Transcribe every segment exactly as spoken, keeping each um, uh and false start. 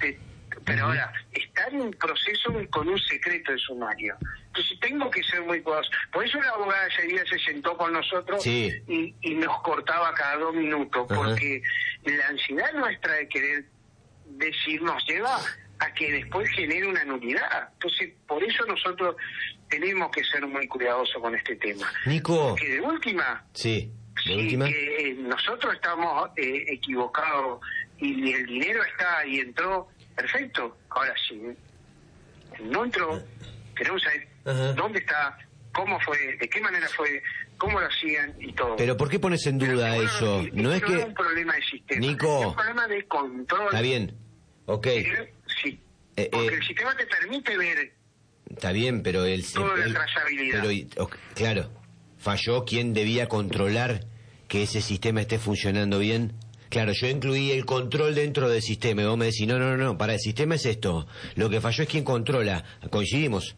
te, pero uh-huh. ahora, está en un proceso con un secreto de sumario. Entonces tengo que ser muy cuidadoso. Por eso la abogada ese día se sentó con nosotros sí. y, y nos cortaba cada dos minutos, uh-huh. porque la ansiedad nuestra de querer decir nos lleva a que después genere una nulidad. Entonces, por eso nosotros tenemos que ser muy cuidadosos con este tema. Nico. Porque de última, sí, de si última. Eh, nosotros estamos eh, equivocados y el dinero está y entró, perfecto. Ahora, si no entró, queremos saber uh-huh. dónde está, cómo fue, de qué manera fue, cómo lo hacían y todo. Pero ¿por qué pones en duda Pero, eso? No, no es no que... es un problema de sistema, Nico. es un problema de control. Está bien, ok. Eh, sí, eh, porque eh, el sistema te permite ver... Está bien, pero el... Toda el, la trazabilidad. Pero, okay, claro, falló quien debía controlar que ese sistema esté funcionando bien. Claro, yo incluí el control dentro del sistema y vos me decís, no, no, no, para el sistema es esto. Lo que falló es quien controla. ¿Coincidimos?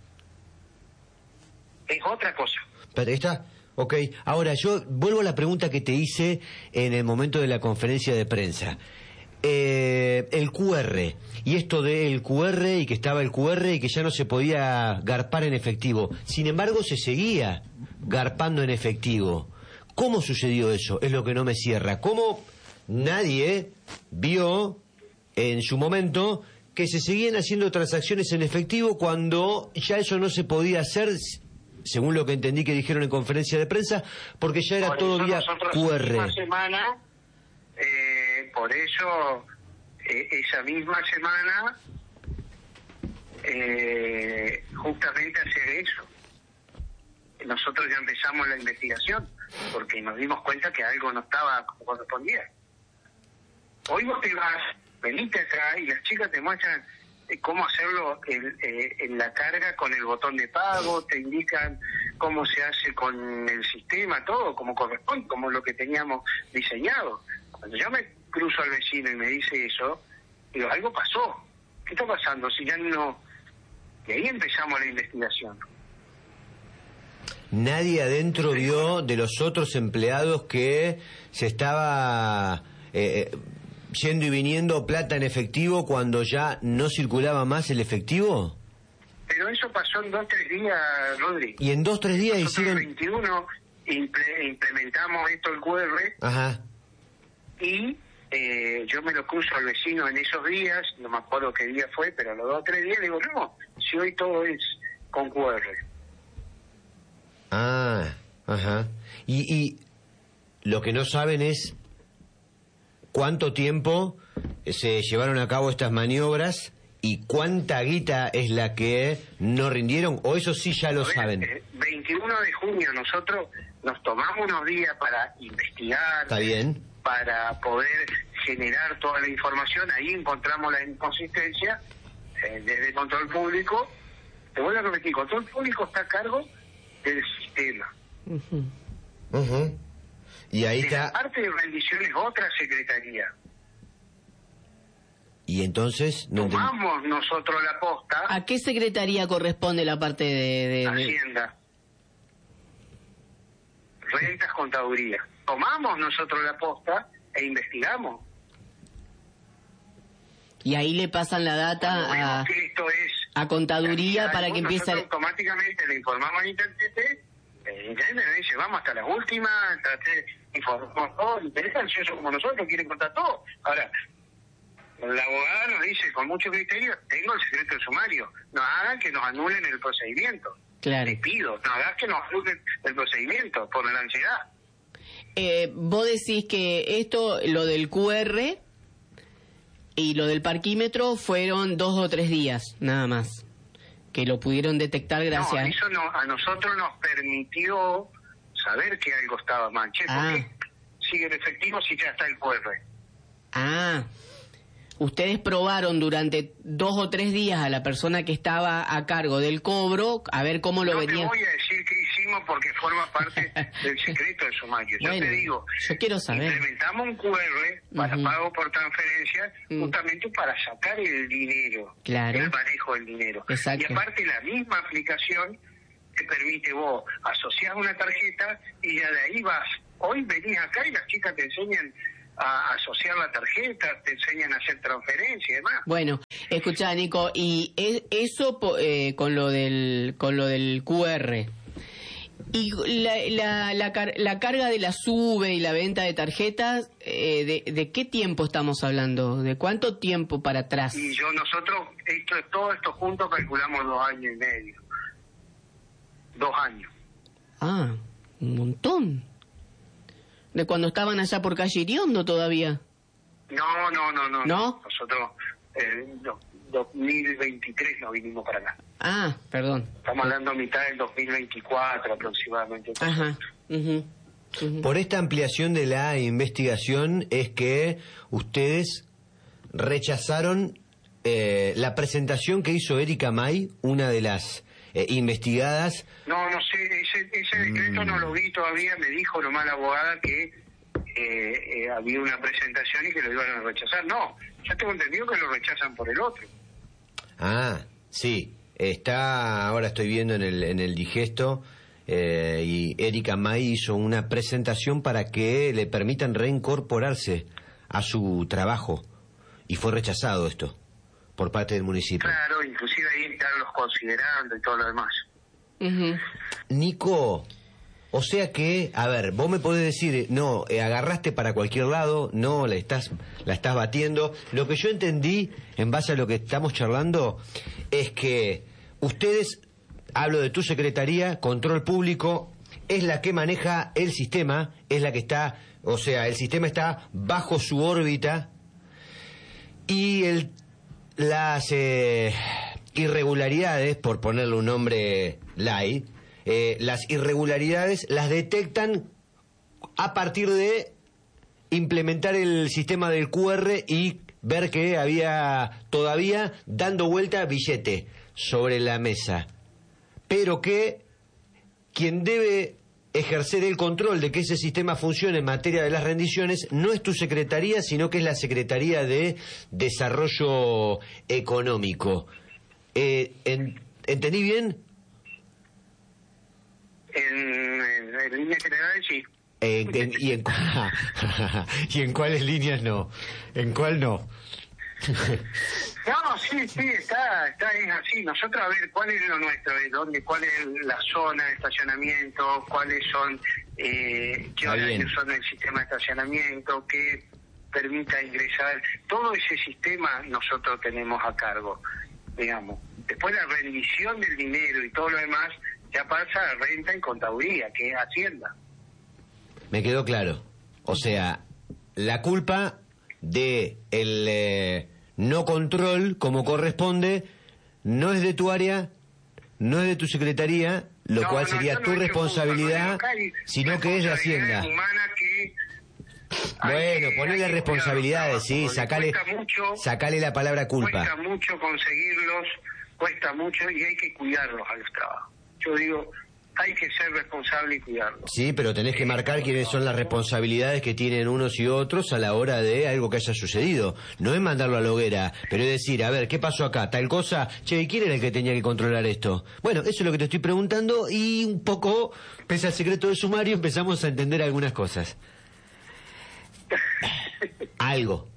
Es otra cosa. Pero está, ok. Ahora, yo vuelvo a la pregunta que te hice en el momento de la conferencia de prensa. Eh, el Q R, y esto del Q R, y que estaba el Q R y que ya no se podía garpar en efectivo. Sin embargo, se seguía garpando en efectivo. ¿Cómo sucedió eso? Es lo que no me cierra. ¿Cómo nadie vio en su momento que se seguían haciendo transacciones en efectivo cuando ya eso no se podía hacer, según lo que entendí que dijeron en conferencia de prensa, porque ya era por todo vía Q R? Esa semana, eh, por eso, eh, esa misma semana, eh, justamente hacer eso. Nosotros ya empezamos la investigación, porque nos dimos cuenta que algo no estaba como correspondía. Hoy vos te vas, venite acá y las chicas te muestran cómo hacerlo en, en la carga con el botón de pago, te indican cómo se hace con el sistema, todo como corresponde, como lo que teníamos diseñado. Cuando yo me cruzo al vecino y me dice eso, digo, algo pasó. ¿Qué está pasando? Si ya no... Y ahí empezamos la investigación. Nadie adentro vio de los otros empleados que se estaba eh, yendo y viniendo plata en efectivo cuando ya no circulaba más el efectivo. Pero eso pasó en dos tres días, Rodri. Y en dos tres días Nosotros hicieron. El veintiuno imple, implementamos esto el Q R. Ajá. Y eh, yo me lo cruzo al vecino en esos días, no me acuerdo qué día fue, pero a los dos o tres días le digo, no, si hoy todo es con Q R. Ah, ajá. Y, y lo que no saben es cuánto tiempo se llevaron a cabo estas maniobras y cuánta guita es la que no rindieron, o eso sí ya lo ver, saben. Eh, veintiuno de junio nosotros nos tomamos unos días para investigar. Está bien. Para poder generar toda la información. Ahí encontramos la inconsistencia eh, desde el control público. Te vuelvo a repetir, el control público está a cargo del sistema. Uh-huh. Uh-huh. Y ahí de está. La parte de rendición es otra secretaría. Y entonces no tomamos ent... nosotros la posta. ¿A qué secretaría corresponde la parte de, de, de... Hacienda? Rentas, contaduría. Tomamos nosotros la posta e investigamos. Y ahí le pasan la data a, esto es a contaduría para que empiece... Nosotros automáticamente le informamos al intendente, el intendente nos dice, vamos hasta las últimas, informamos todo, el interés ansioso como nosotros, quieren contar todo. Ahora, la abogada nos dice con mucho criterio, tengo el secreto del sumario, no hagan que nos anulen el procedimiento. Claro. Te pido, no hagas que nos anulen el procedimiento por la ansiedad. Eh, vos decís que esto, lo del Q R y lo del parquímetro fueron dos o tres días, nada más, que lo pudieron detectar gracias... No, eso no, a nosotros nos permitió saber que algo estaba mal. Che, ah. ¿por qué sigue el efectivo si ya está el Q R? Ah, ustedes probaron durante dos o tres días a la persona que estaba a cargo del cobro, a ver cómo lo no venía... No te voy a decir qué hicimos porque forma parte del secreto del sumario. Yo bueno, te digo, yo quiero saber. Implementamos un Q R para uh-huh. pago por transferencia uh-huh. justamente para sacar el dinero, claro. el manejo del dinero. Exacto. Y aparte la misma aplicación te permite vos asociar una tarjeta y ya de ahí vas. Hoy venís acá y las chicas te enseñan a asociar la tarjeta, te enseñan a hacer transferencia y demás. Bueno, escuchá, Nico, y es- eso po- eh, con lo del con lo del Q R. Y la, la, la, car- la carga de la sube y la venta de tarjetas, eh, de, ¿de qué tiempo estamos hablando? ¿De cuánto tiempo para atrás? Y yo, nosotros, esto, todo esto juntos calculamos dos años y medio. Dos años. Ah, un montón. ¿De cuando estaban allá por calle Iriondo todavía? No, no, no, no. ¿No? Nosotros, en eh, dos mil veintitrés nos vinimos para acá. Ah, perdón. Estamos hablando a mitad del dos mil veinticuatro aproximadamente. Ajá. ujú, ujú. Por esta ampliación de la investigación es que ustedes rechazaron eh, la presentación que hizo Erika May, una de las eh, investigadas. No, no sé, ese, ese decreto Mm. no lo vi todavía, me dijo nomás la abogada que eh, eh, había una presentación y que lo iban a rechazar. No, yo tengo entendido que lo rechazan por el otro. Ah, sí, está, ahora estoy viendo en el, en el digesto, eh, y Erika May hizo una presentación para que le permitan reincorporarse a su trabajo, y fue rechazado esto por parte del municipio. Claro, inclusive ahí están los considerando y todo lo demás. Ujú. Nico, o sea que, a ver, vos me podés decir, no, eh, agarraste para cualquier lado, no, la estás, la estás batiendo. Lo que yo entendí, en base a lo que estamos charlando, es que ustedes, hablo de tu secretaría, control público, es la que maneja el sistema, es la que está, o sea, el sistema está bajo su órbita, y el, las eh, irregularidades, por ponerle un nombre light, eh, las irregularidades las detectan a partir de implementar el sistema del Q R y ver que había todavía dando vuelta billete sobre la mesa, pero que quien debe ejercer el control de que ese sistema funcione en materia de las rendiciones no es tu secretaría, sino que es la Secretaría de Desarrollo Económico. Eh, en- ¿Entendí bien? En, en, en líneas generales sí. Eh, en- y, en, ¿Y en cuáles líneas no? ¿En cuál no? No, sí, sí, está, está, es así. Nosotros, a ver, ¿cuál es lo nuestro? ¿De dónde? ¿Cuál es la zona de estacionamiento? ¿Cuáles son, eh, qué Está bien. horarios son el sistema de estacionamiento? ¿Qué permita ingresar? Todo ese sistema nosotros tenemos a cargo, digamos. Después la rendición del dinero y todo lo demás ya pasa a renta y contaduría, que es Hacienda. Me quedó claro. O sea, la culpa de el eh, no control como corresponde no es de tu área, no es de tu secretaría, lo No, cual no, sería yo no tu he hecho responsabilidad, culpa, no, hay sino que es de responsabilidades Hacienda. humanas que hay Bueno, que- ponele hay que responsabilidades, cuidar sí, los trabajos, sacale, porque cuesta mucho, sacale la palabra culpa. Cuesta mucho conseguirlos, cuesta mucho y hay que cuidarlos a los trabajos. Yo digo, hay que ser responsable y cuidarlos. Sí, pero tenés que marcar quiénes son las responsabilidades que tienen unos y otros a la hora de algo que haya sucedido. No es mandarlo a la hoguera, pero es decir, a ver, ¿qué pasó acá? Tal cosa, che, ¿y quién era el que tenía que controlar esto? Bueno, eso es lo que te estoy preguntando y un poco, pese al secreto de sumario, empezamos a entender algunas cosas. Algo.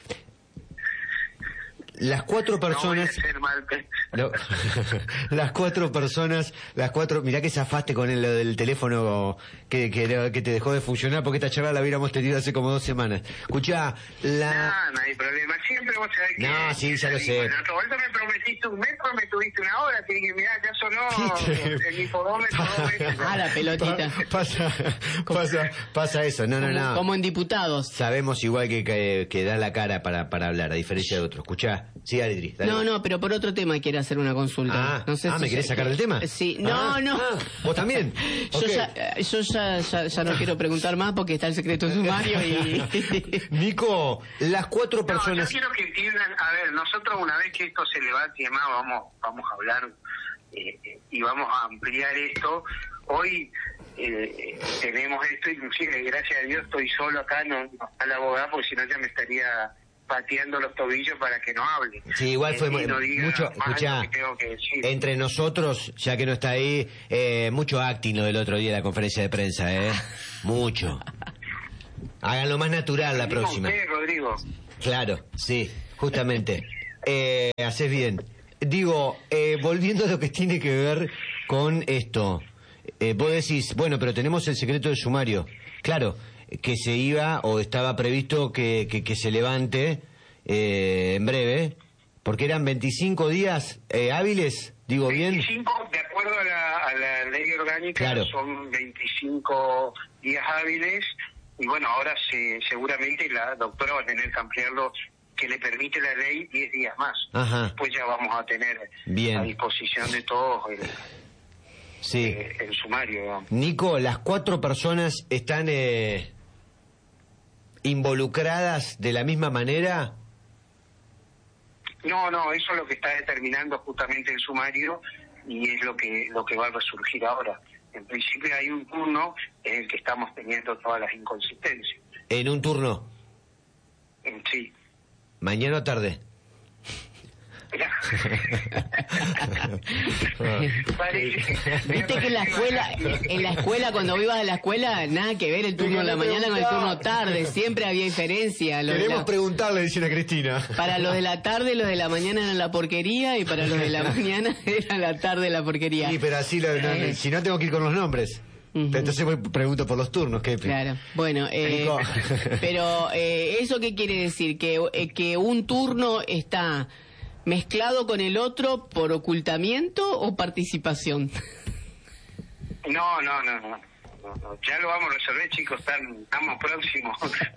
Las cuatro personas... No voy a ser mal pe- No. Las cuatro personas, las cuatro, mirá que zafaste con el, lo del teléfono que, que, que te dejó de funcionar, porque esta charla la hubiéramos tenido hace como dos semanas. Escuchá, la... No, no hay problema. Siempre vos sabés que... No, sí, ya lo sé. Bueno, otra vuelta me prometiste un metro, me tuviste una hora. Tiene que mirar, ya sonó ¿Viste? el hipodómetro dos veces. Ah, la pelotita. Pa- pasa, pasa, pasa eso, no, no, Como, no. como en diputados. Sabemos igual que, que, que da la cara para, para hablar, a diferencia de otros. Escuchá, sí, Adri, dale. No, no, pero por otro tema quiero hacer una consulta. Ah, no sé ah, si ¿me ya- querés sacar del tema? Sí, no, Ah, no. ah, ¿vos también? Yo, Ok. ya, eh, yo ya, ya, ya no quiero preguntar más porque está el secreto de sumario y... Nico, las cuatro No, personas... yo quiero que entiendan, a ver, nosotros una vez que esto se levante y demás, vamos, vamos a hablar eh, eh, y vamos a ampliar esto. Hoy eh, tenemos esto, inclusive gracias a Dios estoy solo acá, no, no está la abogada, porque si no ya me estaría pateando los tobillos para que no hable. Sí, igual fue Eh, y mu- no diga mucho, más escuchá, lo que tengo que decir. entre nosotros, ya que no está ahí, eh, mucho acting lo del otro día de la conferencia de prensa, ¿eh? Mucho. Háganlo más natural la próxima. Usted, Rodrigo. Claro, sí, justamente. Eh, haces bien. Digo, eh, volviendo a lo que tiene que ver con esto, eh, vos decís, bueno, pero tenemos el secreto del sumario. Claro, que se iba o estaba previsto que, que, que se levante eh, en breve, porque eran veinticinco días eh, hábiles, digo bien. veinticinco, de acuerdo a la, a la ley orgánica, claro. Son veinticinco días hábiles, y bueno, ahora se, seguramente la doctora va a tener que ampliarlo, que le permite la ley diez días más. Ajá. Después ya vamos a tener bien. a disposición de todos el, sí. eh, el sumario. Digamos. Nico, las cuatro personas están eh, involucradas de la misma manera. No, no, eso es lo que está determinando justamente el sumario y es lo que lo que va a resurgir ahora. En principio hay un turno en el que estamos teniendo todas las inconsistencias. ¿En un turno? Sí. ¿Mañana o tarde? Viste que en la escuela, en la escuela cuando ibas a la escuela, nada que ver el turno de la mañana con el turno tarde, siempre había diferencia. Lo Queremos la... preguntarle, dice la Cristina. Para los de la tarde, los de la mañana eran la porquería y para los de la mañana era la tarde la porquería. Sí, pero así, lo, no, eh. si no tengo que ir con los nombres. Uh-huh. Entonces voy, pregunto por los turnos, ¿qué? Claro, bueno, eh, pero eh, ¿eso qué quiere decir? Que, eh, que un turno está mezclado con el otro por ocultamiento o participación. No, no, no, no. No, no, ya lo vamos a resolver, chicos, están, estamos próximos.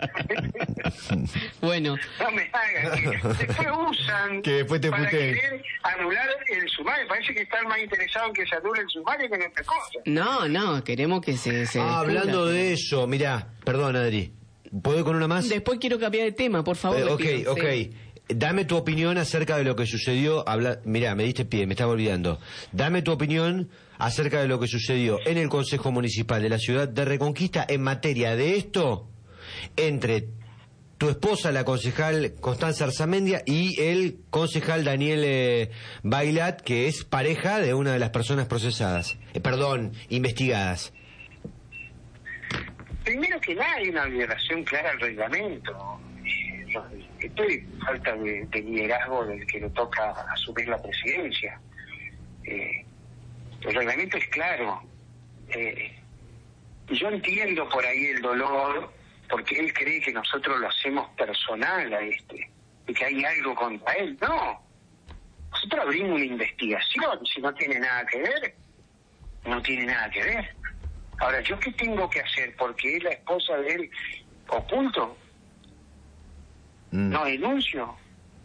Bueno. No me hagan, que después usan que después te para puteen. querer anular el sumario. Parece que están más interesados en que se anule el sumario que en otra cosa. No, no, queremos que se... se ah, hablando de eso, mirá, perdón, Adri, ¿puedo con una más? Después quiero cambiar de tema, por favor. Eh, ok, pido, ok. Sí. Dame tu opinión acerca de lo que sucedió. Habla... Mirá, me diste pie, me estaba olvidando. Dame tu opinión acerca de lo que sucedió en el Consejo Municipal de la Ciudad de Reconquista en materia de esto entre tu esposa, la concejal Constanza Arzamendia, y el concejal Daniel eh, Bailat, que es pareja de una de las personas procesadas. Eh, perdón, investigadas. Primero que nada hay una violación clara al reglamento. Esto es falta de, de liderazgo del que le toca asumir la presidencia. Eh, el reglamento es claro. Eh, y yo entiendo por ahí el dolor, porque él cree que nosotros lo hacemos personal a este, y que hay algo contra él. No. Nosotros abrimos una investigación, si no tiene nada que ver, no tiene nada que ver. Ahora, ¿yo qué tengo que hacer? Porque es la esposa de él oculto. Mm. No denuncio.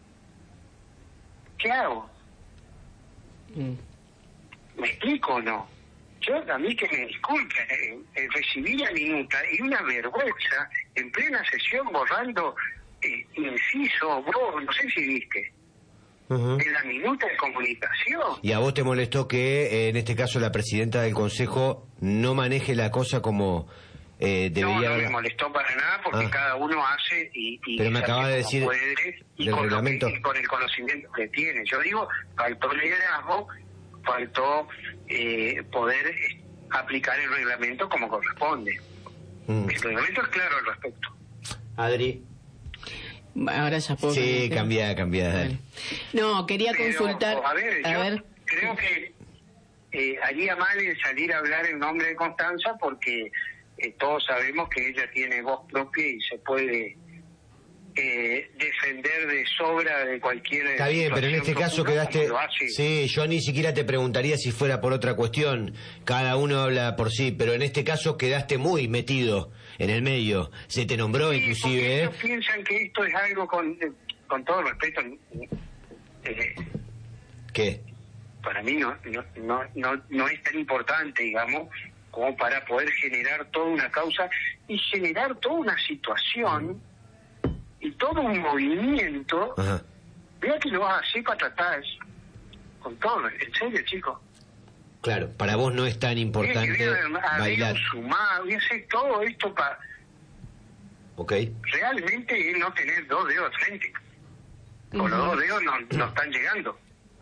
¿Qué hago? Mm. ¿Me explico o no? Yo, a mí que me disculpe, eh, eh, recibí la minuta y una vergüenza en plena sesión borrando eh, inciso, vos, no sé si viste, uh-huh. en la minuta de comunicación. ¿Y a vos te molestó que, eh, en este caso, la presidenta del Consejo no maneje la cosa como eh, debería? No, no me molestó para nada porque ah. cada uno hace y, y pero me acaba de decir puede, y del con reglamento que, y con el conocimiento que tiene. Yo digo, faltó liderazgo, faltó eh, poder eh, aplicar el reglamento como corresponde. Mm. El reglamento es claro al respecto. Adri. Ahora ya puedo. Sí, cambia, cambia. Dale. No, quería Pero, consultar. A ver, a yo ver. creo que eh, haría mal en salir a hablar en nombre de Constanza porque eh, todos sabemos que ella tiene voz propia y se puede eh, defender de sobra de cualquier. Está bien, pero en este caso quedaste. Sí, yo ni siquiera te preguntaría si fuera por otra cuestión. Cada uno habla por sí, pero en este caso quedaste muy metido en el medio. Se te nombró, sí, inclusive. Ellos piensan que esto es algo con, con todo respeto. Eh, ¿Qué? Para mí no, no, no, no, no es tan importante, digamos, como para poder generar toda una causa y generar toda una situación y todo un movimiento. Ajá. Vea que lo vas a hacer para tratar con todo, en serio, chicos. Claro, para vos no es tan importante que a, a bailar. Sumar, voy a hacer todo esto para okay. realmente no tener dos dedos al frente. Con uh-huh. los dos dedos no, no están llegando.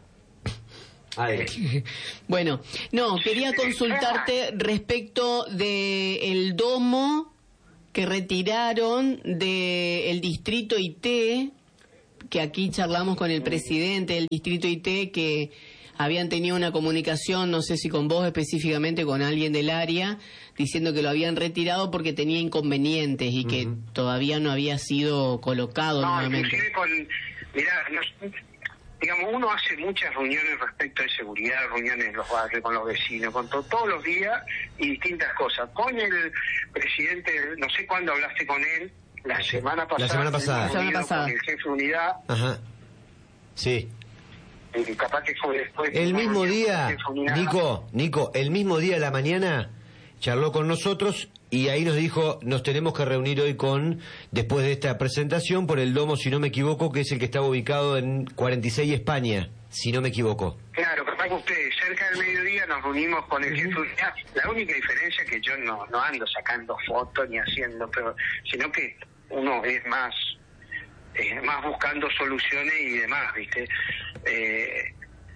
Eh, bueno, no, quería consultarte respecto de el domo que retiraron del distrito I T, que aquí charlamos con el presidente del distrito I T, que habían tenido una comunicación, no sé si con vos específicamente, con alguien del área, diciendo que lo habían retirado porque tenía inconvenientes y que uh-huh. todavía no había sido colocado no, nuevamente. Inclusive con, mirá, nos, digamos, uno hace muchas reuniones respecto de seguridad, reuniones en los barrios, con los vecinos, con to, todos los días y distintas cosas. Con el presidente, no sé cuándo hablaste con él, la semana pasada. La semana pasada. La semana pasada. Con el jefe de unidad. Ajá. Sí. Y capaz que fue después. El mismo día, Nico, Nico, el mismo día de la mañana charló con nosotros y ahí nos dijo, nos tenemos que reunir hoy con, después de esta presentación, por el domo, si no me equivoco, que es el que estaba ubicado en cuarenta y seis España, si no me equivoco. Claro, capaz que ustedes, cerca del mediodía nos reunimos con el jefe de unidad. La única diferencia es que yo no, no ando sacando fotos ni haciendo, pero sino que uno es más... Eh, más buscando soluciones y demás, ¿viste? Eh,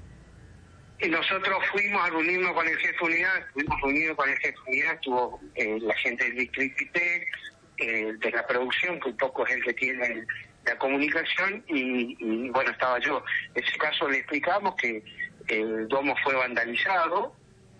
y nosotros fuimos a reunirnos con el jefe de unidad, estuvimos reunidos con el jefe de unidad, estuvo eh, la gente del distrito I T, eh, de la producción, que un poco es el que tiene la comunicación, y, y bueno, estaba yo. En ese caso le explicamos que el domo fue vandalizado,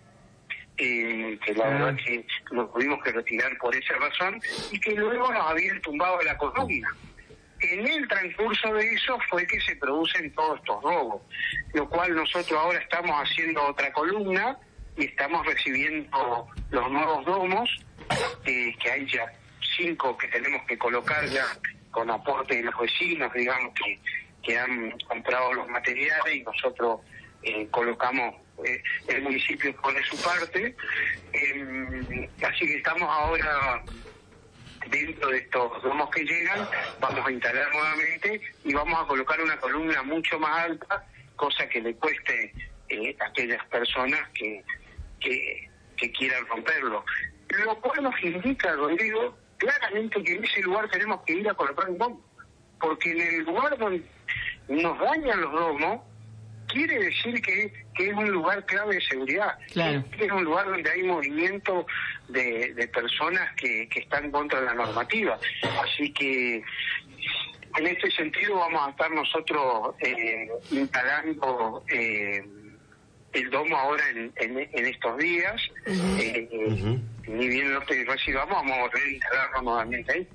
eh, que la verdad que lo tuvimos que retirar por esa razón, y que luego nos habían tumbado la columna. En el transcurso de eso fue que se producen todos estos robos, lo cual nosotros ahora estamos haciendo otra columna y estamos recibiendo los nuevos domos, eh, que hay ya cinco que tenemos que colocar ya con aporte de los vecinos, digamos, que, que han comprado los materiales y nosotros eh, colocamos, eh, el municipio pone su parte, eh, así que estamos ahora... Dentro de estos domos que llegan, vamos a instalar nuevamente y vamos a colocar una columna mucho más alta, cosa que le cueste eh, a aquellas personas que, que, que quieran romperlo. Lo cual nos indica, Rodrigo, claramente que en ese lugar tenemos que ir a colocar un domo, porque en el lugar donde nos dañan los domos, quiere decir que, que es un lugar clave de seguridad, claro. que es un lugar donde hay movimiento de, de personas que, que están contra la normativa. Así que en este sentido vamos a estar nosotros eh, instalando eh, el domo ahora en, en, en estos días. Uh-huh. eh, uh-huh. Ni bien lo que recibamos, vamos a volver a instalarlo nuevamente ahí.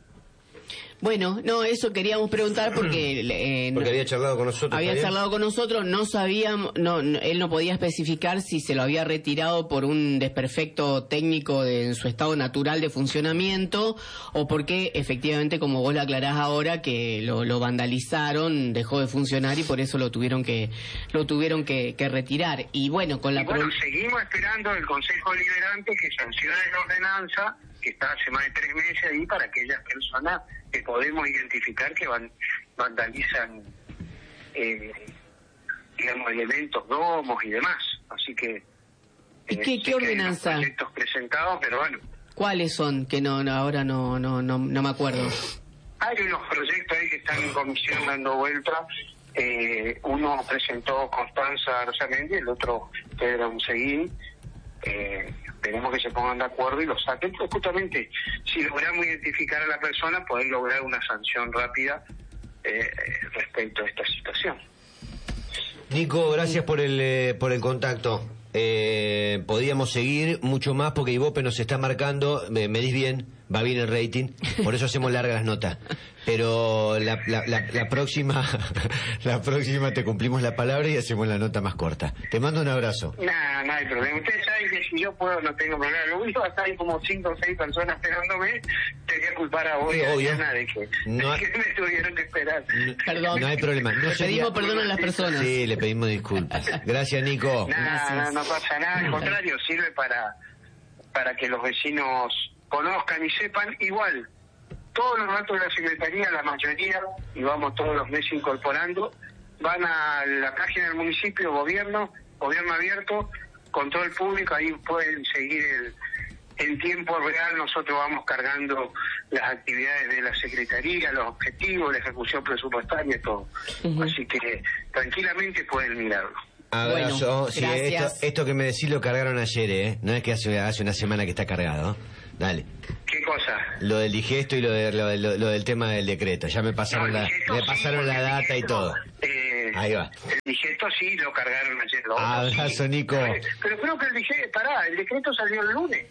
Bueno, no, eso queríamos preguntar porque... Eh, porque había charlado con nosotros. Había ¿también? charlado con nosotros, no sabíamos, no, no, él no podía especificar si se lo había retirado por un desperfecto técnico de, en su estado natural de funcionamiento o porque efectivamente, como vos lo aclarás ahora, que lo, lo vandalizaron, dejó de funcionar y por eso lo tuvieron que lo tuvieron que, que retirar. Y bueno, con la... Y bueno, seguimos esperando el Consejo Deliberante que sancione la ordenanza que está hace más de tres meses ahí para aquellas personas que podemos identificar que van, vandalizan, eh, digamos, elementos, domos y demás. Así que... Eh, ¿Y qué, qué ordenanza? Hay proyectos presentados, pero bueno. ¿Cuáles son? Que no, no ahora no, no, no, no me acuerdo. Hay unos proyectos ahí que están en comisión dando vuelta. Eh, uno presentó Constanza Arzamendi, el otro Pedro Unseguín. Eh, tenemos que se pongan de acuerdo y lo saquen, pues justamente si logramos identificar a la persona, poder lograr una sanción rápida eh, respecto a esta situación. Nico, gracias por el eh, por el contacto. Eh, podíamos seguir mucho más porque Ibope nos está marcando, me, me dis bien, va bien el rating, por eso hacemos largas las notas. Pero la, la, la, la próxima la próxima te cumplimos la palabra y hacemos la nota más corta. Te mando un abrazo. Nah, no hay problema. Ustedes saben que si yo puedo no tengo problema. Lo único es que hay como cinco o seis personas esperándome. Te voy a culpar a vos y a Diana de que, no, de que me tuvieron que esperar. No, perdón. No hay problema. No le sería... pedimos perdón a las personas. Sí, le pedimos disculpas. Gracias, Nico. Nah, no, no pasa nada. Al contrario, sirve para, para que los vecinos conozcan y sepan. Igual, todos los datos de la Secretaría, la mayoría, y vamos todos los meses incorporando, van a la página del municipio, gobierno, gobierno abierto, control público, ahí pueden seguir el, en tiempo real, nosotros vamos cargando las actividades de la Secretaría, los objetivos, la ejecución presupuestaria, todo. Uh-huh. Así que tranquilamente pueden mirarlo. Abrazo. Bueno, sí, esto, esto que me decís lo cargaron ayer, ¿eh? No es que hace, hace una semana que está cargado. Dale. ¿Qué cosa? Lo del digesto y lo, de, lo, lo, lo del tema del decreto. Ya me pasaron No, la, digesto me sí, pasaron la porque el data y digesto, todo. eh, Ahí va. El digesto sí lo cargaron ayer. Lo otro Abrazo, sí. Nico. Pero creo que el digesto, pará, el decreto salió el lunes.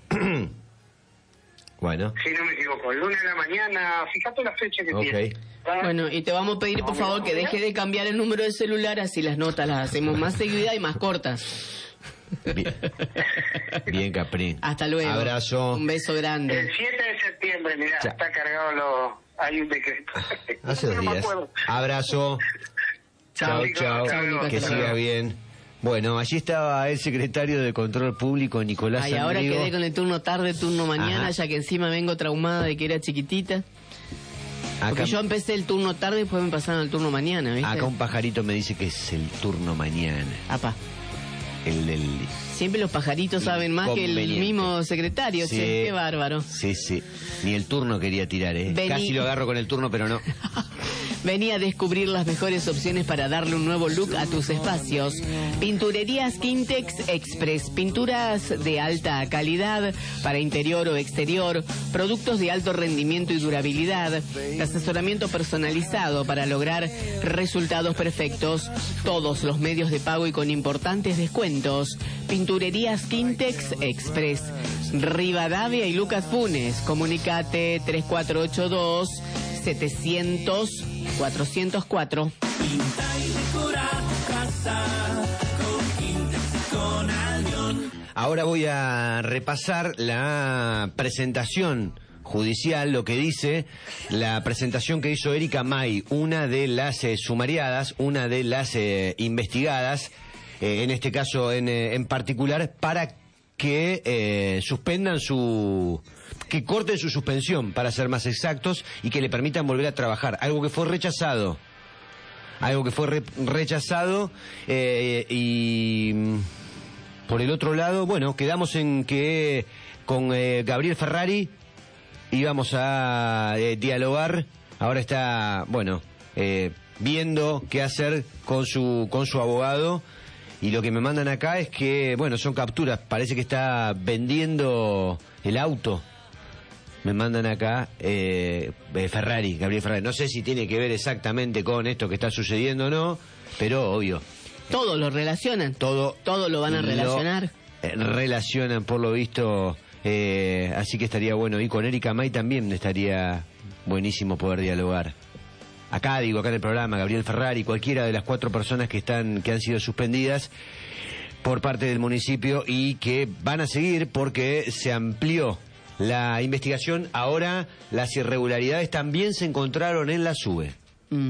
Bueno. Si no me equivoco, el lunes de la mañana, fíjate la fecha que Ok. tiene. ¿Ah? Bueno, y te vamos a pedir, por favor, que deje de cambiar el número de celular, así las notas las hacemos más seguidas y más cortas. Bien, Bien Capri. Hasta luego. Abrazo. Un beso grande. El siete de septiembre, mirá, Chao. está cargado lo... Hay un decreto. Hace dos No me días. acuerdo. Abrazo. Chao, Chao, chao. chao, Nico, Que hasta siga luego. bien. Bueno, allí estaba el secretario de Control Público, Nicolás Ay, ahora Sandrigo. quedé con el turno tarde, turno mañana, Ajá. ya que encima vengo traumada de que era chiquitita. Acá, Porque yo empecé el turno tarde y después me pasaron al turno mañana, ¿viste? acá un pajarito me dice que es el turno mañana. Apa. El del... Siempre los pajaritos saben más que el Inconveniente. mismo secretario, Sí. che, qué bárbaro. Sí, sí. Ni el turno quería tirar, ¿eh? Vení. Casi lo agarro con el turno, pero no. Vení a descubrir las mejores opciones para darle un nuevo look a tus espacios. Pinturerías Quintex Express. Pinturas de alta calidad para interior o exterior. Productos de alto rendimiento y durabilidad. Asesoramiento personalizado para lograr resultados perfectos. Todos los medios de pago y con importantes descuentos. Pinturerías Quintex Express. Rivadavia y Lucas Funes. Comunicate tres cuatro ocho dos setecientos cuatrocientos cuatro. Ahora voy a repasar la presentación judicial, lo que dice la presentación que hizo Erika May, una de las eh, sumariadas, una de las eh, investigadas, eh, en este caso en, eh, en particular, para que eh, suspendan su... que corten su suspensión, para ser más exactos, y que le permitan volver a trabajar, algo que fue rechazado. Algo que fue re- rechazado eh, y... Por el otro lado, bueno, quedamos en que con eh, Gabriel Ferrari íbamos a eh, dialogar. Ahora está, bueno, eh, viendo qué hacer con su con su abogado. Y lo que me mandan acá es que, bueno, son capturas. Parece que está vendiendo el auto. Me mandan acá eh, eh, Ferrari, Gabriel Ferrari. No sé si tiene que ver exactamente con esto que está sucediendo o no, pero obvio. Todo lo relacionan. Todo, Todo lo van a lo, relacionar. eh, relacionan por lo visto, eh, así que estaría bueno. Y con Erika May también estaría buenísimo poder dialogar. Acá digo, acá en el programa, Gabriel Ferrari, cualquiera de las cuatro personas que están, que han sido suspendidas por parte del municipio y que van a seguir porque se amplió la investigación. Ahora las irregularidades también se encontraron en la SUBE. Mm.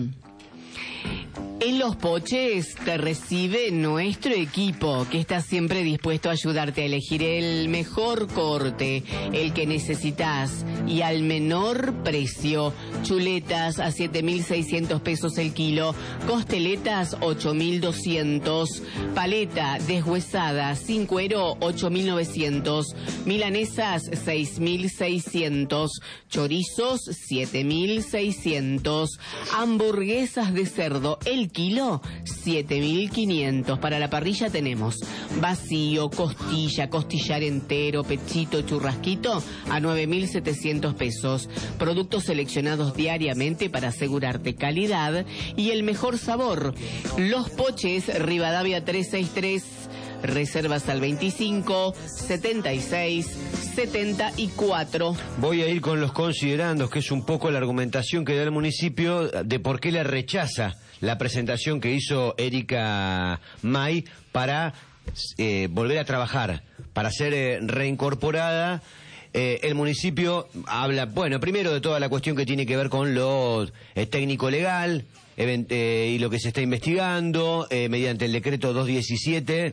En Los Poches te recibe nuestro equipo, que está siempre dispuesto a ayudarte a elegir el mejor corte, el que necesitas y al menor precio. Chuletas a siete mil seiscientos pesos el kilo, costeletas ocho mil doscientos, paleta deshuesada sin cuero ocho mil novecientos, milanesas seis mil seiscientos, chorizos siete mil seiscientos, hamburguesas de cerdo el kilo siete mil quinientos. Para la parrilla tenemos vacío, costilla, costillar entero, pechito, churrasquito a nueve mil setecientos pesos. Productos seleccionados diariamente para asegurarte calidad y el mejor sabor. Los Poches, Rivadavia trescientos sesenta y tres. Reservas al veinticinco, setenta y seis, setenta y cuatro. Voy a ir con los considerandos, que es un poco la argumentación que da el municipio de por qué le rechaza la presentación que hizo Erika May para eh, volver a trabajar, para ser eh, reincorporada. Eh, el municipio habla, bueno, primero de toda la cuestión que tiene que ver con lo eh, técnico-legal event- eh, y lo que se está investigando eh, mediante el decreto doscientos diecisiete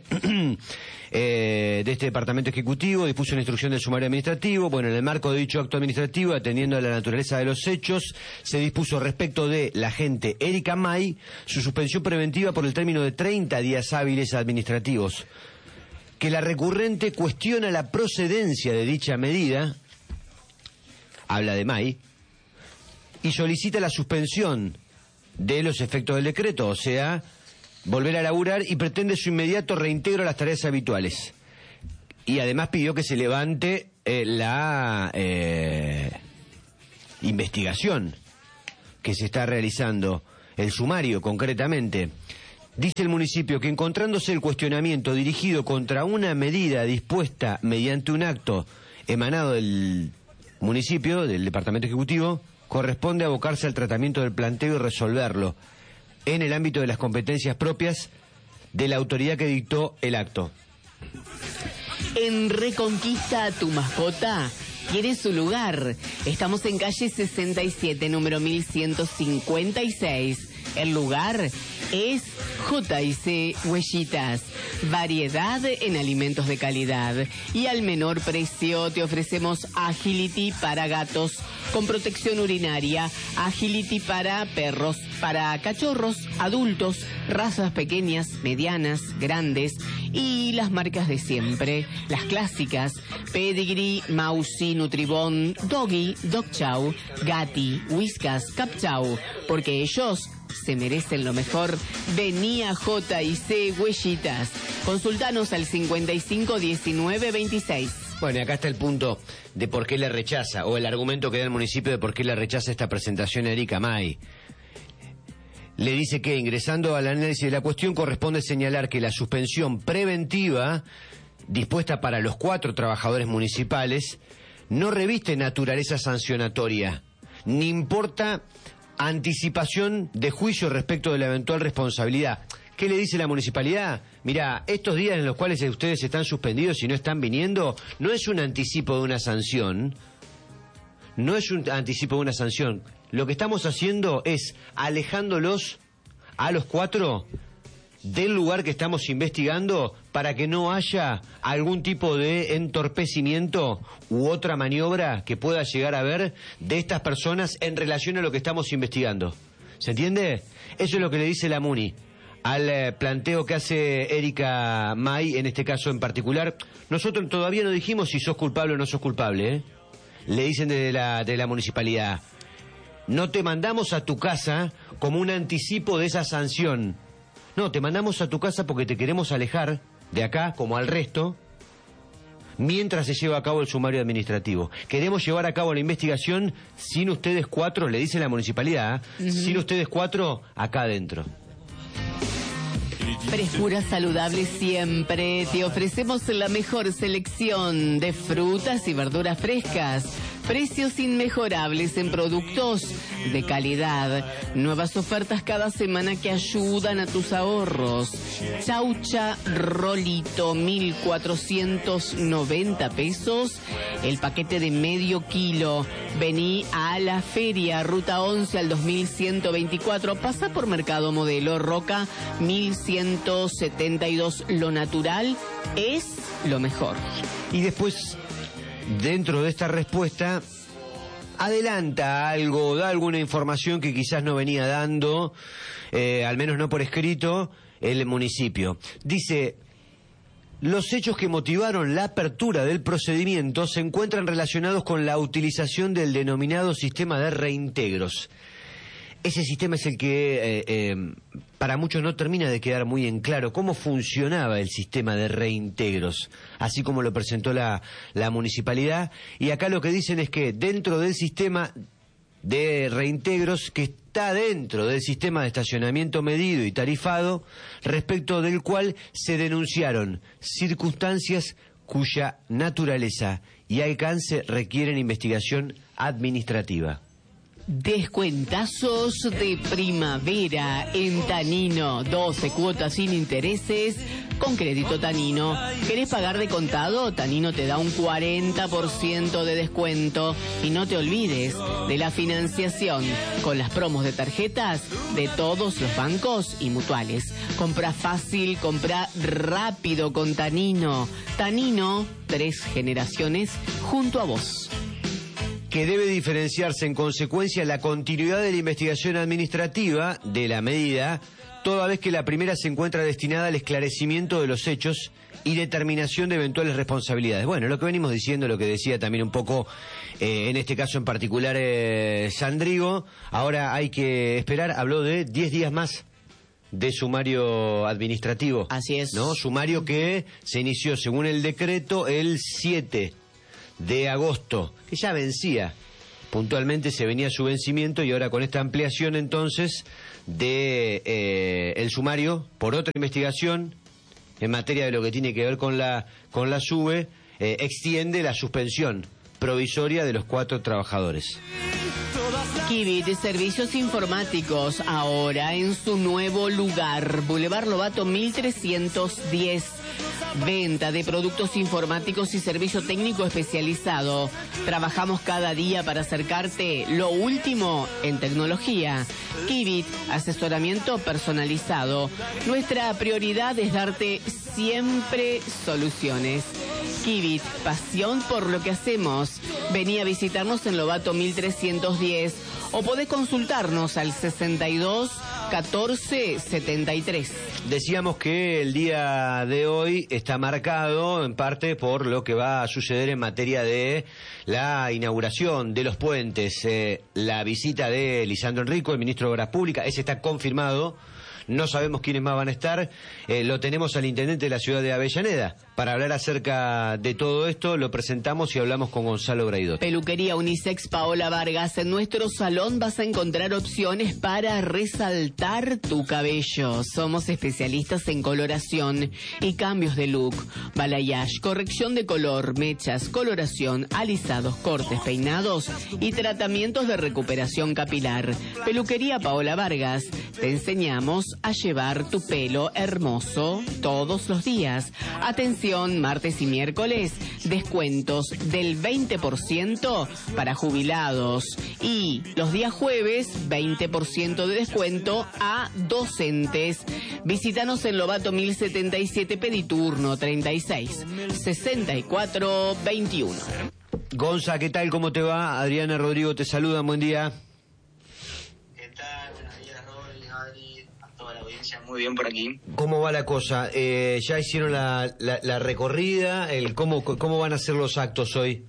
eh, de este departamento ejecutivo. Dispuso una instrucción del sumario administrativo. Bueno, en el marco de dicho acto administrativo, atendiendo a la naturaleza de los hechos, se dispuso respecto de la agente Erika May su suspensión preventiva por el término de treinta días hábiles administrativos. Que la recurrente cuestiona la procedencia de dicha medida, habla de May, y solicita la suspensión de los efectos del decreto, o sea, volver a laburar, y pretende su inmediato reintegro a las tareas habituales. Y además pidió que se levante eh, la eh, investigación que se está realizando, el sumario concretamente. Dice el municipio que encontrándose el cuestionamiento dirigido contra una medida dispuesta mediante un acto emanado del municipio, del departamento ejecutivo, corresponde abocarse al tratamiento del planteo y resolverlo en el ámbito de las competencias propias de la autoridad que dictó el acto. En Reconquista, tu mascota tiene su lugar. Estamos en calle sesenta y siete, número mil ciento cincuenta y seis. El lugar es J y C Huellitas. Variedad en alimentos de calidad. Y al menor precio te ofrecemos Agility para gatos con protección urinaria, Agility para perros, para cachorros, adultos, razas pequeñas, medianas, grandes y las marcas de siempre, las clásicas, Pedigree, Mausi, Nutribón, Doggy, Dog Chow, Gatti, Whiskas, Cap Chow, porque ellos se merecen lo mejor. Vení a J y C Huellitas. Consultanos al cincuenta y cinco diecinueve veintiséis. Bueno, y acá está el punto de por qué le rechaza, o el argumento que da el municipio de por qué le rechaza esta presentación a Erika May. Le dice que, ingresando al análisis de la cuestión, corresponde señalar que la suspensión preventiva dispuesta para los cuatro trabajadores municipales no reviste naturaleza sancionatoria, ni importa anticipación de juicio respecto de la eventual responsabilidad. ¿Qué le dice la municipalidad? Mirá, estos días en los cuales ustedes están suspendidos y no están viniendo, no es un anticipo de una sanción, no es un anticipo de una sanción. Lo que estamos haciendo es alejándolos a los cuatro del lugar que estamos investigando para que no haya algún tipo de entorpecimiento u otra maniobra que pueda llegar a haber de estas personas en relación a lo que estamos investigando. ¿Se entiende? Eso es lo que le dice la Muni al eh, planteo que hace Erika May, en este caso en particular. Nosotros todavía no dijimos si sos culpable o no sos culpable, ¿eh? Le dicen de la, de la municipalidad: no te mandamos a tu casa como un anticipo de esa sanción. No, te mandamos a tu casa porque te queremos alejar de acá, como al resto, mientras se lleva a cabo el sumario administrativo. Queremos llevar a cabo la investigación sin ustedes cuatro, le dice la municipalidad, ¿eh? Uh-huh. Sin ustedes cuatro acá adentro. Frescura saludable siempre. Te ofrecemos la mejor selección de frutas y verduras frescas. Precios inmejorables en productos de calidad. Nuevas ofertas cada semana que ayudan a tus ahorros. Chaucha rolito, mil cuatrocientos noventa pesos. El paquete de medio kilo. Vení a la feria, ruta once al dos mil ciento veinticuatro. Pasa por Mercado Modelo Roca, mil ciento setenta y dos. Lo natural es lo mejor. Y después, dentro de esta respuesta, adelanta algo, da alguna información que quizás no venía dando, eh, al menos no por escrito, el municipio. Dice: los hechos que motivaron la apertura del procedimiento se encuentran relacionados con la utilización del denominado sistema de reintegros. Ese sistema es el que eh, eh, para muchos no termina de quedar muy en claro cómo funcionaba el sistema de reintegros, así como lo presentó la, la municipalidad. Y acá lo que dicen es que dentro del sistema de reintegros, que está dentro del sistema de estacionamiento medido y tarifado, respecto del cual se denunciaron circunstancias cuya naturaleza y alcance requieren investigación administrativa. Descuentazos de primavera en Tanino, doce cuotas sin intereses con crédito Tanino. ¿Querés pagar de contado? Tanino te da un cuarenta por ciento de descuento. Y no te olvides de la financiación con las promos de tarjetas de todos los bancos y mutuales. Compra fácil, compra rápido con Tanino. Tanino, tres generaciones junto a vos. Que debe diferenciarse en consecuencia la continuidad de la investigación administrativa de la medida, toda vez que la primera se encuentra destinada al esclarecimiento de los hechos y determinación de eventuales responsabilidades. Bueno, lo que venimos diciendo, lo que decía también un poco, eh, en este caso en particular, eh, Sandrigo, ahora hay que esperar, habló de diez días más de sumario administrativo. Así es. ¿No? Sumario que se inició, según el decreto, el siete de agosto, que ya vencía. Puntualmente se venía su vencimiento y ahora con esta ampliación entonces de eh, el sumario por otra investigación en materia de lo que tiene que ver con la con la SUBE, eh, extiende la suspensión provisoria de los cuatro trabajadores. Kibit, servicios informáticos, ahora en su nuevo lugar, Boulevard Lobato mil trescientos diez. Venta de productos informáticos y servicio técnico especializado. Trabajamos cada día para acercarte lo último en tecnología. Kibit, asesoramiento personalizado. Nuestra prioridad es darte siempre soluciones. Kibit, pasión por lo que hacemos. Vení a visitarnos en Lobato mil trescientos diez o podés consultarnos al sesenta y dos catorce setenta y tres. Decíamos que el día de hoy está marcado en parte por lo que va a suceder en materia de la inauguración de los puentes, eh, la visita de Lisandro Enrico, el ministro de Obras Públicas, ese está confirmado. No sabemos quiénes más van a estar. Eh, lo tenemos al intendente de la ciudad de Avellaneda. Para hablar acerca de todo esto, lo presentamos y hablamos con Gonzalo Braidot. Peluquería Unisex Paola Vargas. En nuestro salón vas a encontrar opciones para resaltar tu cabello. Somos especialistas en coloración y cambios de look. Balayage, corrección de color, mechas, coloración, alisados, cortes, peinados y tratamientos de recuperación capilar. Peluquería Paola Vargas. Te enseñamos a llevar tu pelo hermoso todos los días. Atención, martes y miércoles, descuentos del veinte por ciento para jubilados. Y los días jueves, veinte por ciento de descuento a docentes. Visítanos en Lobato mil setenta y siete, Pediturno treinta y seis, sesenta y cuatro, veintiuno. Gonza, ¿qué tal? ¿Cómo te va? Adriana Rodrigo te saluda, buen día. Muy bien por aquí. ¿Cómo va la cosa? Eh, ¿Ya hicieron la, la, la recorrida? El ¿cómo, ¿Cómo van a ser los actos hoy?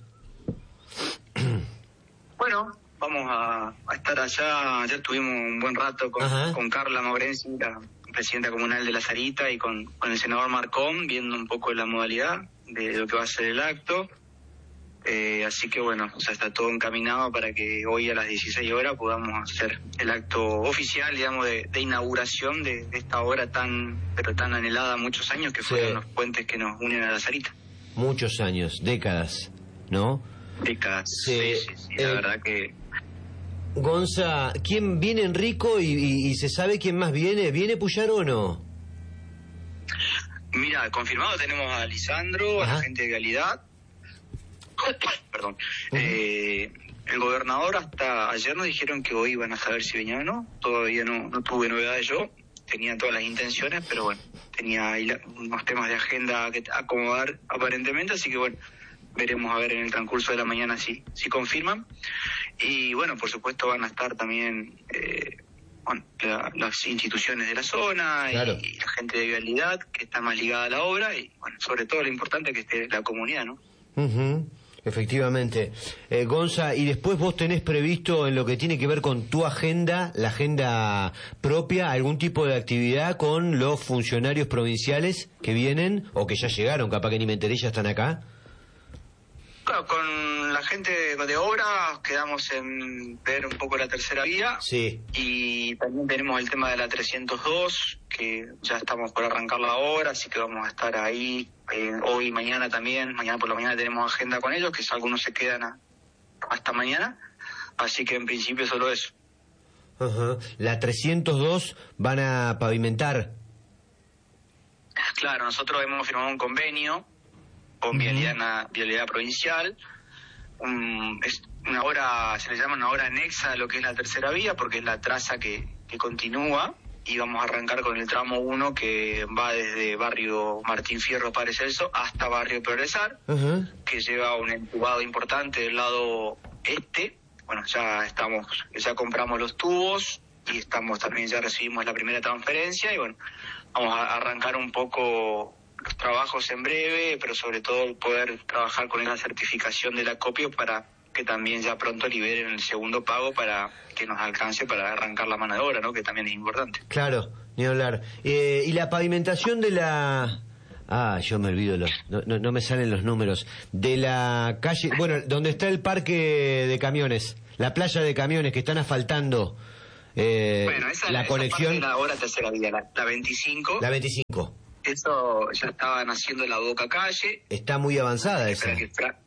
Bueno, vamos a, a estar allá. Ayer tuvimos un buen rato con, con Carla Maurenzi, la presidenta comunal de La Sarita, y con, con el senador Marcón, viendo un poco la modalidad de lo que va a ser el acto. Eh, así que bueno, o sea, está todo encaminado para que hoy a las dieciséis horas podamos hacer el acto oficial, digamos, de, de inauguración de, de esta obra tan, pero tan anhelada muchos años, que fueron sí. los puentes que nos unen a La Sarita. Muchos años, décadas, ¿no? Décadas, sí, sí, sí, sí eh, la verdad que... Gonza, ¿quién viene Enrico y, y, y se sabe quién más viene? ¿Viene Puyaro o no? Mira, confirmado tenemos a Lisandro, Ajá. a la gente de Calidad. Perdón. Uh-huh. Eh, el gobernador hasta ayer nos dijeron que hoy iban a saber si venía o no. Todavía no, no tuve novedades yo. Tenía todas las intenciones, pero bueno, tenía ahí la, unos temas de agenda que acomodar aparentemente, así que bueno, veremos a ver en el transcurso de la mañana si, si confirman. Y bueno, por supuesto van a estar también eh, bueno, la, las instituciones de la zona claro. y, y la gente de vialidad que está más ligada a la obra y bueno, sobre todo lo importante que esté la comunidad, ¿no? Uh-huh. Efectivamente. Eh, Gonza, y después vos tenés previsto en lo que tiene que ver con tu agenda, la agenda propia, algún tipo de actividad con los funcionarios provinciales que vienen o que ya llegaron, capaz que ni me enteré, ya están acá. Claro, con la gente de, de obra quedamos en ver un poco la tercera vía. Sí. Y también tenemos el tema de la trescientos dos, que ya estamos por arrancar la obra, así que vamos a estar ahí eh, hoy y mañana también. Mañana por la mañana tenemos agenda con ellos, que algunos se quedan a, hasta mañana. Así que en principio solo eso. Uh-huh. La trescientos dos van a pavimentar. Claro, nosotros hemos firmado un convenio con Vialidad, Vialidad Provincial. Um, es una obra, se le llama una obra anexa a lo que es la tercera vía, porque es la traza que, que continúa, y vamos a arrancar con el tramo uno que va desde barrio Martín Fierro Padre Celso hasta barrio Progresar, uh-huh. que lleva un entubado importante del lado este. Bueno, ya estamos, ya compramos los tubos y estamos también, ya recibimos la primera transferencia y bueno, vamos a arrancar un poco los trabajos en breve, pero sobre todo poder trabajar con la certificación del acopio para que también ya pronto liberen el segundo pago para que nos alcance para arrancar la mano de obra, ¿no? Que también es importante. Claro, ni hablar. Eh, ¿Y la pavimentación de la Ah, yo me olvido los, no, no, no me salen los números. De la calle, bueno, donde está el parque de camiones, la playa de camiones que están asfaltando. Eh, bueno, esa la esa conexión. parte de la hora tercera vía, la, la veinticinco. La veinticinco. Eso ya estaban haciendo la Boca Calle. Está muy avanzada esa. Espera que fra-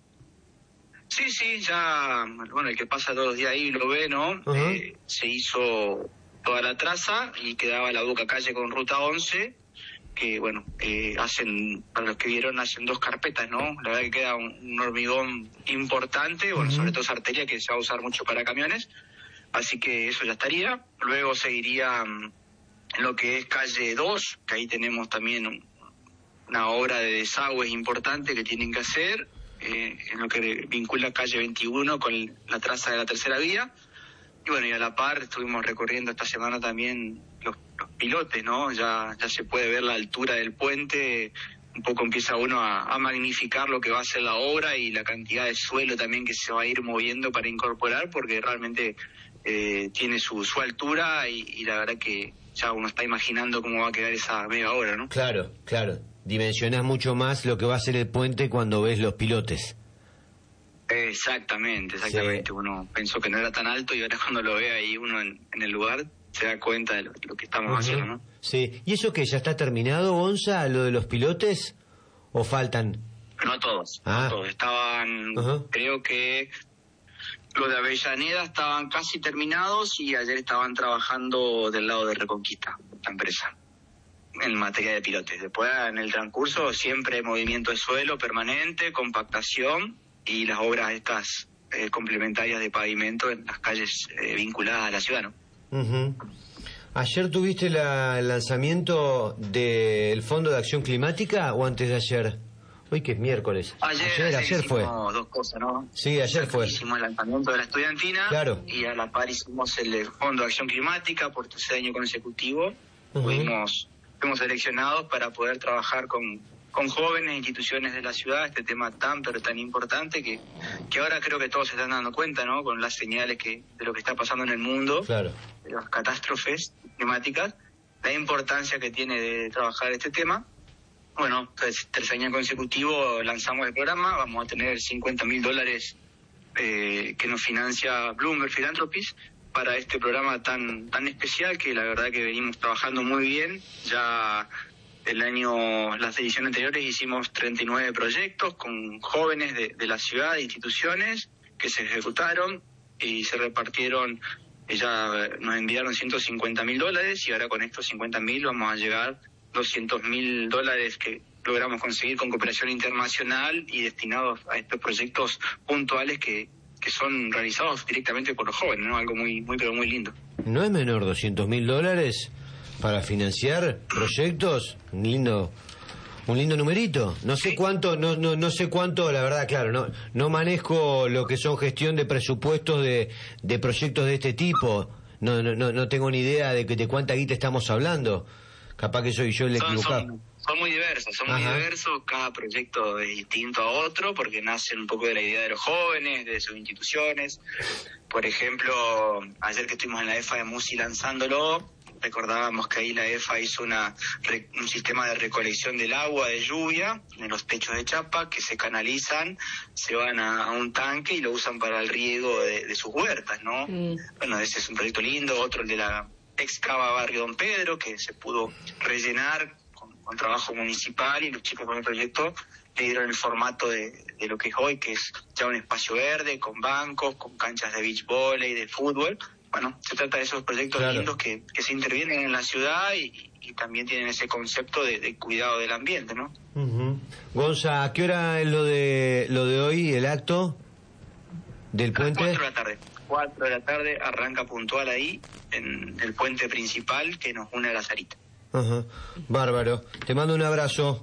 Sí, sí, ya, bueno, el que pasa todos los días ahí lo ve, ¿no? Ujú. Eh, se hizo toda la traza y quedaba la Boca Calle con Ruta once, que, bueno, eh, hacen, para los que vieron, hacen dos carpetas, ¿no? La verdad que queda un, un hormigón importante, bueno, Ujú. sobre todo esa arteria que se va a usar mucho para camiones, así que eso ya estaría. Luego seguiría mm, lo que es calle dos, que ahí tenemos también un- una obra de desagües importante que tienen que hacer, eh, en lo que vincula calle veintiuno con la traza de la tercera vía. Y bueno, y a la par estuvimos recorriendo esta semana también los, los pilotes, ¿no? Ya, ya se puede ver la altura del puente, un poco empieza uno a, a magnificar lo que va a ser la obra y la cantidad de suelo también que se va a ir moviendo para incorporar, porque realmente eh, tiene su, su altura y, y la verdad que ya uno está imaginando cómo va a quedar esa mega obra, ¿no? Claro, claro. Dimensionás mucho más lo que va a ser el puente cuando ves los pilotes. Exactamente, exactamente. Sí. Uno pensó que no era tan alto y ahora cuando lo ve ahí uno en, en el lugar se da cuenta de lo, lo que estamos Ujú. haciendo, ¿no? Sí. ¿Y eso qué? ¿Ya está terminado, Gonza, lo de los pilotes? ¿O faltan? No todos, Ah. no todos. Estaban, Ajá. creo que los de Avellaneda estaban casi terminados y ayer estaban trabajando del lado de Reconquista, la empresa, en materia de pilotes. Después, en el transcurso, siempre movimiento de suelo permanente, compactación y las obras estas eh, complementarias de pavimento en las calles eh, vinculadas a la ciudad, ¿no? Ujú. ¿Ayer tuviste la- el lanzamiento del Fondo de Acción Climática o antes de ayer? Hoy que es miércoles. Ayer, ayer, fue. hicimos dos cosas, ¿no? Sí, ayer fue. Hicimos el lanzamiento de la estudiantina. Claro. Y a la par hicimos el Fondo de Acción Climática por tercer año consecutivo. Ujú. Fuimos, fuimos seleccionados para poder trabajar con, con jóvenes e instituciones de la ciudad, este tema tan pero tan importante que, que ahora creo que todos se están dando cuenta, ¿no? Con las señales que de lo que está pasando en el mundo, Claro. de las catástrofes climáticas, la importancia que tiene de trabajar este tema. Bueno, pues, tercer año consecutivo lanzamos el programa, vamos a tener cincuenta mil dólares eh, que nos financia Bloomberg Philanthropies para este programa tan tan especial que la verdad que venimos trabajando muy bien. Ya el año, las ediciones anteriores hicimos treinta y nueve proyectos con jóvenes de, de la ciudad, de instituciones que se ejecutaron y se repartieron. Ya nos enviaron ciento cincuenta mil dólares y ahora con estos cincuenta mil vamos a llegar doscientos mil dólares que logramos conseguir con cooperación internacional y destinados a estos proyectos puntuales que, que son realizados directamente por los jóvenes, ¿no? Algo muy, muy, pero muy lindo. No es menor doscientos mil dólares para financiar proyectos. Un lindo, un lindo numerito. No sé cuánto, no, no, no sé cuánto, la verdad, claro, no, no manejo lo que son gestión de presupuestos de, de proyectos de este tipo. No, no, no, no tengo ni idea de, que, de cuánta guita estamos hablando. Capaz que soy yo el Son, equivocado. son, son muy diversos, son muy Ajá. diversos, cada proyecto es distinto a otro porque nacen un poco de la idea de los jóvenes, de sus instituciones. Por ejemplo, ayer que estuvimos en la E F A de Musi lanzándolo, recordábamos que ahí la E F A hizo una re- un sistema de recolección del agua de lluvia en los techos de chapa que se canalizan, se van a, a un tanque y lo usan para el riego de, de sus huertas, ¿no? Mm. Bueno, ese es un proyecto lindo. Otro, el de la excava Barrio Don Pedro, que se pudo rellenar con, con trabajo municipal y los chicos con el proyecto le dieron el formato de, de lo que es hoy, que es ya un espacio verde, con bancos, con canchas de beach volley, de fútbol. Bueno, se trata de esos proyectos Claro. lindos que, que se intervienen en la ciudad y, y también tienen ese concepto de, de cuidado del ambiente, ¿no? Ujú. Gonza, ¿a qué hora es lo de lo de hoy, el acto del A las puente? cuatro de la tarde. Cuatro de la tarde arranca puntual ahí, en el puente principal que nos une a la Sarita. Ajá. Bárbaro. Te mando un abrazo.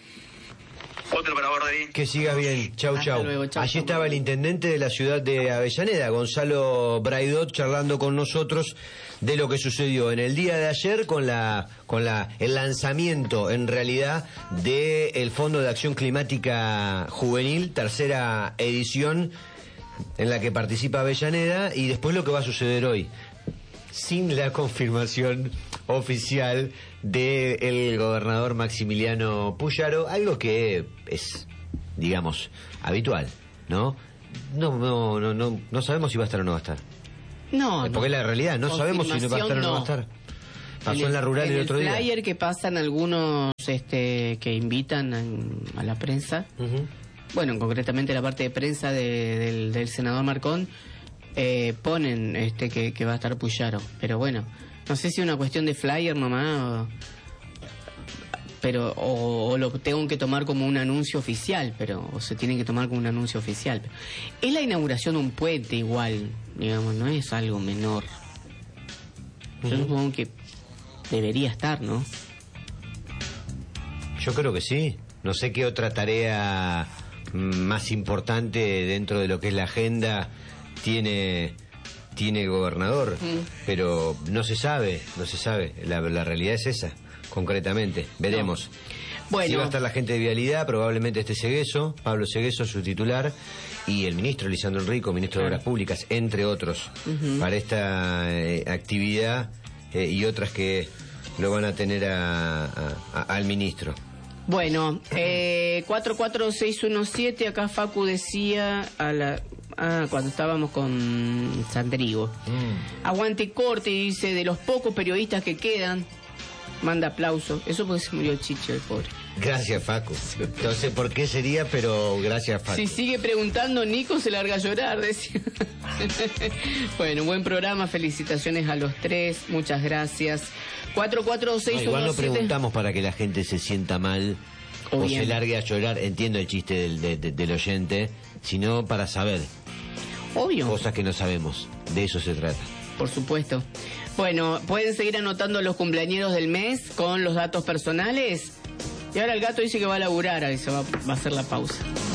Otro para vos, David. Que sigas bien. Chau, Hasta chau. luego, chau, Allí chau. estaba el intendente de la ciudad de Avellaneda, Gonzalo Braidot, charlando con nosotros de lo que sucedió en el día de ayer con la con la el lanzamiento, en realidad, del Fondo de Acción Climática Juvenil, tercera edición, en la que participa Avellaneda, y después lo que va a suceder hoy. Sin la confirmación oficial del gobernador Maximiliano Puyaro, algo que es, digamos, habitual, ¿no? No, no, no, no, no sabemos si va a estar o no va a estar. No, porque no. la realidad, no sabemos si va a estar o no va a estar. Pasó en, en la rural el, el otro día. día. El flyer que pasan algunos este, que invitan a, a la prensa, uh-huh. bueno, concretamente la parte de prensa de, del, del senador Marcón, eh, ponen este que, que va a estar Puyaro. Pero bueno, no sé si es una cuestión de flyer nomás, o, pero o, o lo tengo que tomar como un anuncio oficial, pero o se tiene que tomar como un anuncio oficial. Es la inauguración de un puente igual, digamos, no es algo menor. Yo uh-huh. supongo que debería estar, ¿no? Yo creo que sí. No sé qué otra tarea más importante dentro de lo que es la agenda tiene tiene el gobernador, mm. pero no se sabe, no se sabe. La, la realidad es esa, concretamente. Veremos. No. Bueno. Si va a estar la gente de Vialidad, probablemente esté Segueso, Pablo Segueso, su titular, y el ministro Lisandro Enrico, ministro claro. de Obras Públicas, entre otros, uh-huh. para esta eh, actividad eh, y otras que lo van a tener a, a, a, al ministro. Bueno, eh, cuatro cuatro seis uno siete, acá Facu decía a la... Ah, cuando estábamos con Sandrigo. Mm. Aguante corte, dice, de los pocos periodistas que quedan, manda aplauso. Eso porque se murió Chicho, el pobre. Gracias, Facu. No sé por qué sería, pero gracias, Facu. Si sigue preguntando, Nico se larga a llorar, decía. Bueno, buen programa, felicitaciones a los tres, muchas gracias. cuatro cuatro seis uno siete. No, igual no preguntamos para que la gente se sienta mal o, o se largue a llorar, entiendo el chiste del, de, de, del oyente, sino para saber. Obvio. Cosas que no sabemos, de eso se trata. Por supuesto. Bueno, pueden seguir anotando los cumpleañeros del mes con los datos personales. Y ahora el gato dice que va a laburar, ahí se va, va a hacer la pausa.